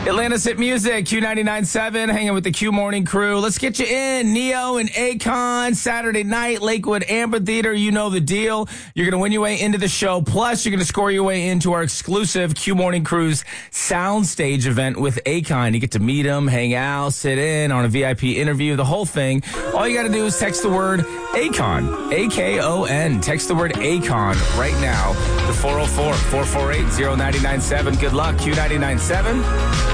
Atlanta's Hit Music, Q99.7, hanging with the Q Morning Crew. Let's get you in. Neo and Akon, Saturday night, Lakewood Amphitheater. You know the deal. You're going to win your way into the show. Plus, you're going to score your way into our exclusive Q Morning Crew's soundstage event with Akon. You get to meet him, hang out, sit in on a VIP interview, the whole thing. All you got to do is text the word Akon, A-K-O-N. Text the word Akon right now to 404-448-0997. Good luck, Q99.7.